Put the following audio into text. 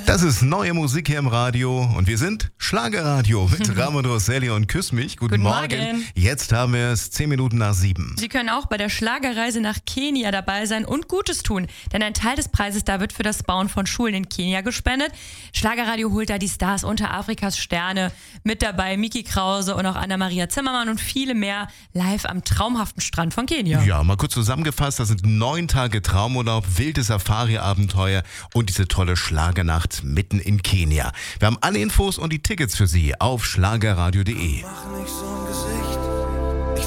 Das ist neue Musik hier im Radio und wir sind Schlagerradio mit Ramon Rosselli und Küss mich. Guten Morgen. Jetzt haben wir es 10 Minuten nach 7. Sie können auch bei der Schlagerreise nach Kenia dabei sein und Gutes tun, denn ein Teil des Preises da wird für das Bauen von Schulen in Kenia gespendet. Schlagerradio holt da die Stars unter Afrikas Sterne, mit dabei Miki Krause und auch Anna-Maria Zimmermann und viele mehr live am traumhaften Strand von Kenia. Ja, mal kurz zusammengefasst, das sind 9 Tage Traumurlaub, wilde Safari-Abenteuer und diese tolle Schlagernacht mitten in Kenia. Wir haben alle Infos und die Tickets für Sie auf schlagerradio.de. Mach nicht so ein Gesicht.